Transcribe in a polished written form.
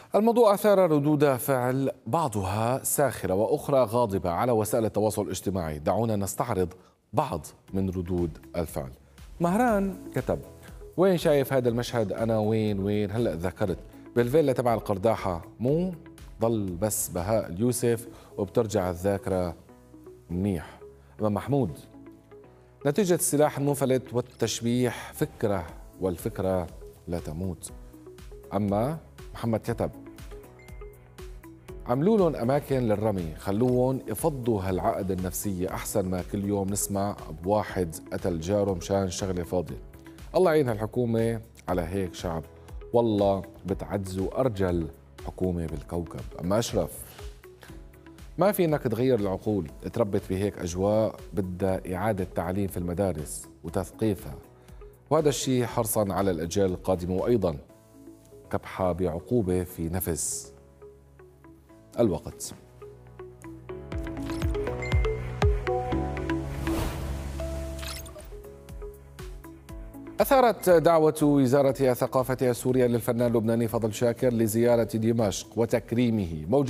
الموضوع أثار ردود فعل بعضها ساخرة وأخرى غاضبة على وسائل التواصل الاجتماعي. دعونا نستعرض بعض من ردود الفعل. مهران كتب: وين شايف هذا المشهد؟ أنا وين هلأ ذكرت بالفيلا تبع القرداحة، مو ضل بس بهاء اليوسف وبترجع الذاكرة منيح. أما محمود: نتيجة السلاح المنفلت والتشبيح فكرة، والفكرة لا تموت. أما محمد كتب: عملوا لهم أماكن للرمي، خلوهم يفضوا هالعقد النفسية أحسن ما كل يوم نسمع بواحد قتل جاره مشان شغلة فاضية. الله يعين هالحكومة على هيك شعب، والله بتعزوا أرجل حكومة بالكوكب. أما أشرف: ما في إنك تغير العقول، تربت بهيك أجواء بدها إعادة تعليم في المدارس وتثقيفها، وهذا الشيء حرصا على الأجيال القادمة، وأيضا كبحة بعقوبة في نفس الوقت. أثارت دعوة وزارة الثقافة السورية للفنان اللبناني فضل شاكر لزيارة دمشق وتكريمه